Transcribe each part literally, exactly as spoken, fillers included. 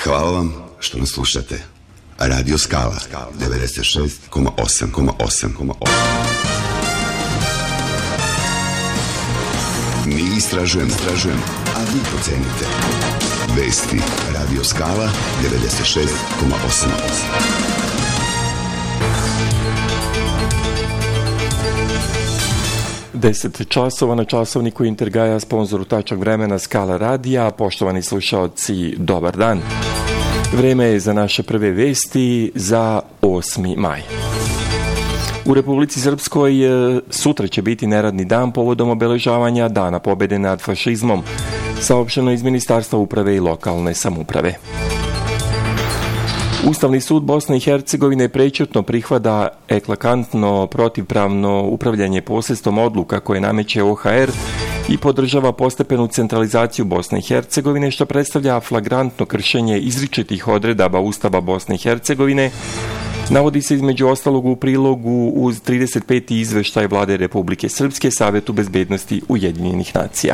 Hvala vam što nas slušate. Radio Skala devedeset šest zarez osam. Mi istražujemo, istražujemo, a vi procenite. Vesti Radio Skala devedeset šest zarez osam. deset časova na časovniku Intergaja, sponzoru tačnog vremena Skala radija. Poštovani slušaoci, dobar dan. Vreme je za naše prve vesti za osmi maj. U Republici Srpskoj sutra će biti neradni dan povodom obeležavanja Dana pobede nad fašizmom, saopšteno iz Ministarstva uprave i lokalne samouprave. Ustavni sud Bosne i Hercegovine prećutno prihvata eklatantno protivpravno upravljanje posredstvom odluka koje nameće O H R i podržava postepenu centralizaciju Bosne i Hercegovine, što predstavlja flagrantno kršenje izričitih odredaba Ustava Bosne i Hercegovine. Navodi se između ostalog u prilogu uz trideset peti izveštaj Vlade Republike Srpske Savetu bezbednosti Ujedinjenih nacija.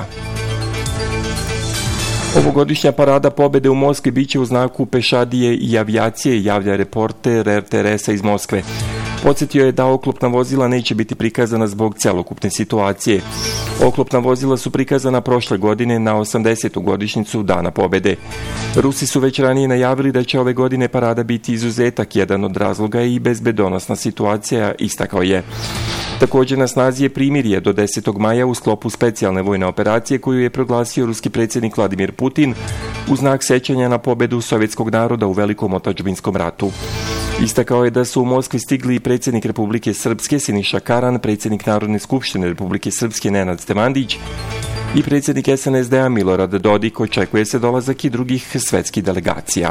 Ovogodišnja parada pobede u Moskvi biće u znaku pešadije i avijacije, javlja reporter R T R S-a iz Moskve. Podsjetio je da oklopna vozila neće biti prikazana zbog celokupne situacije. Oklopna vozila su prikazana prošle godine na osamdesetu godišnjicu Dana pobede. Rusi su već ranije najavili da će ove godine parada biti izuzetak. Jedan od razloga je i bezbedonosna situacija, istakao je. Također na snazi je primirje do desetog maja u sklopu specijalne vojne operacije koju je proglasio ruski predsjednik Vladimir Putin u znak sećanja na pobedu sovjetskog naroda u Velikom otadžbinskom ratu. Istakao je da su u Moskvi stigli i predsjednik Republike Srpske Siniša Karan, predsjednik Narodne skupštine Republike Srpske Nenad Stevandić i predsjednik S N S D-a Milorad Dodik. Očekuje se dolazak i drugih svetskih delegacija.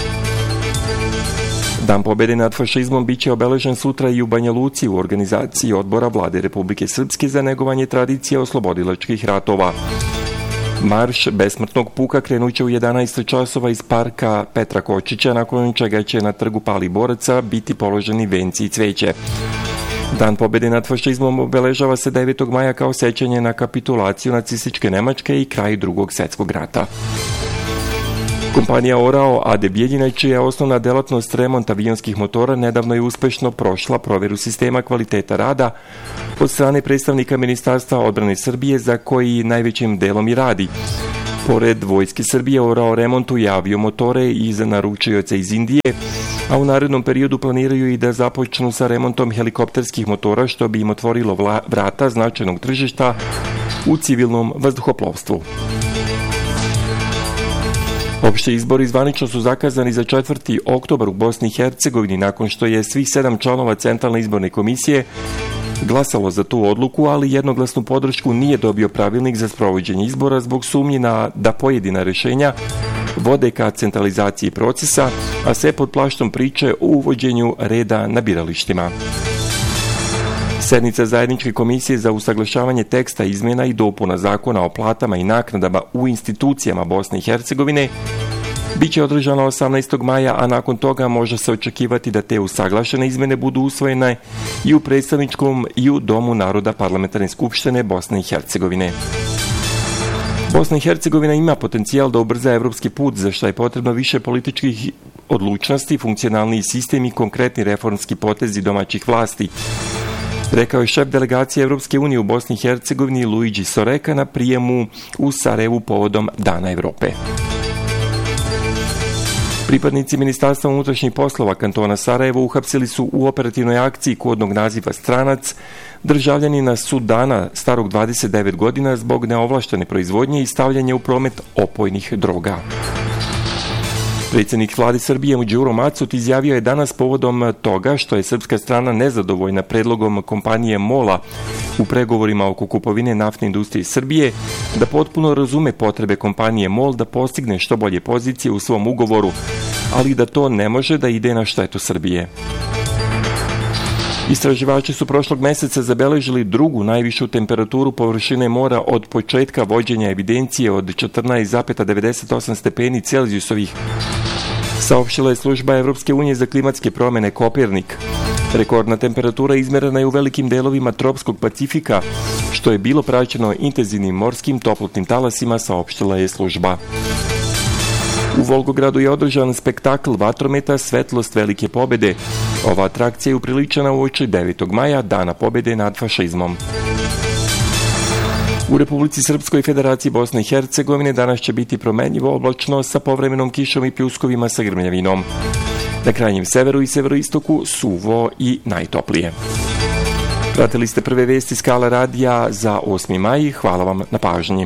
Dan pobede nad fašizmom biće obeležen sutra i u Banja Luci u organizaciji Odbora Vlade Republike Srpske za negovanje tradicije oslobodilačkih ratova. Marš besmrtnog puka krenuće u jedanaest časova iz parka Petra Kočića, nakon čega će na trgu Pali boraca biti položeni venci i cveće. Dan pobede nad fašizmom obeležava se devetog maja kao sećanje na kapitulaciju nacističke Nemačke i kraj Drugog svjetskog rata. Kompanija Orao A D Bijeljina, čija je osnovna delatnost remont avionskih motora, nedavno je uspešno prošla provjeru sistema kvaliteta rada od strane predstavnika Ministarstva odbrane Srbije, za koji najvećim delom i radi. Pored Vojske Srbije, Orao remontuje aviomotore i za naručioce iz Indije, a u narednom periodu planiraju i da započnu sa remontom helikopterskih motora, što bi im otvorilo vla, vrata značajnog tržišta u civilnom vazduhoplovstvu. Opšte izbori zvanično su zakazani za četvrti oktobar u Bosni i Hercegovini, nakon što je svih sedam članova Centralne izborne komisije glasalo za tu odluku, ali jednoglasnu podršku nije dobio pravilnik za sprovođenje izbora zbog sumnji na da pojedina rešenja vode ka centralizaciji procesa, a sve pod plaštom priče o uvođenju reda na biralištima. Sednica Zajedničke komisije za usaglašavanje teksta izmjena i dopuna zakona o platama i naknadama u institucijama Bosne i Hercegovine biće održana osamnaestog maja, a nakon toga može se očekivati da te usaglašene izmjene budu usvojene i u predstavničkom i u Domu naroda Parlamentarne skupštine Bosne i Hercegovine. Bosna i Hercegovina ima potencijal da ubrza evropski put, za što je potrebno više političkih odlučnosti, funkcionalniji sistem i konkretni reformski potezi domaćih vlasti, rekao je šef delegacije Evropske unije u Bosni i Hercegovini Luigi Soreka na prijemu u Sarajevu povodom Dana Evrope. Pripadnici Ministarstva unutrašnjih poslova kantona Sarajevo uhapsili su u operativnoj akciji kodnog naziva Stranac državljanina Sudana starog dvadeset devet godina zbog neovlaštene proizvodnje i stavljanja u promet opojnih droga. Predsjednik Vlade Srbije Đuro Macut izjavio je danas povodom toga što je srpska strana nezadovoljna predlogom kompanije MOL-a u pregovorima oko kupovine naftne industrije Srbije, da potpuno razume potrebe kompanije MOL da postigne što bolje pozicije u svom ugovoru, ali da to ne može da ide na štetu Srbije. Istraživači su prošlog meseca zabeležili drugu najvišu temperaturu površine mora od početka vođenja evidencije od četrnaest zarez devedeset osam stepeni Celzijusovih, saopštila je služba Evropske unije za klimatske promjene Kopernik. Rekordna temperatura izmerena je u velikim delovima tropskog Pacifika, što je bilo praćeno intenzivnim morskim toplotnim talasima, saopštila je služba. U Volgogradu je održan spektakl vatrometa Svetlost velike pobede. Ova atrakcija je upriličena uoči devetog maja, Dana pobede nad fašizmom. U Republici Srpskoj Federaciji Bosne i Hercegovine danas će biti promenljivo oblačno sa povremenom kišom i pljuskovima sa grmljavinom. Na krajnjem severu i severoistoku suvo i najtoplije. Pratili ste prve vesti Skala radija za osmi maj. Hvala vam na pažnji.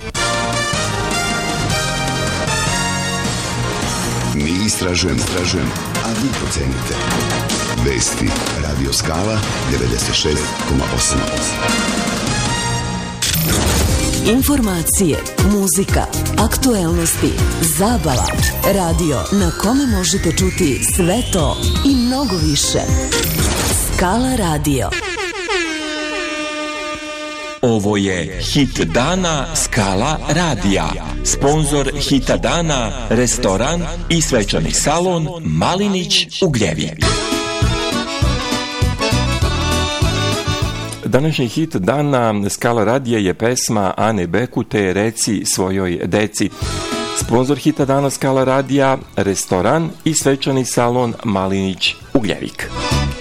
Mi istražujemo, istražujemo, a vi procenite. Vesti Radio Skala devedeset šest zarez osam. Informacije, muzika, aktuelnosti, zabava, radio na kome možete čuti sve to i mnogo više. Skala radio. Ovo je Hit dana Skala radija. Sponzor Hita dana, restoran i svečani salon Malinić Ugljevik. Današnji hit dana Skala radija je pesma Ane Bekute Reci svojoj deci. Sponzor Hita dana Skala radija, restoran i svečani salon Malinić Ugljevik.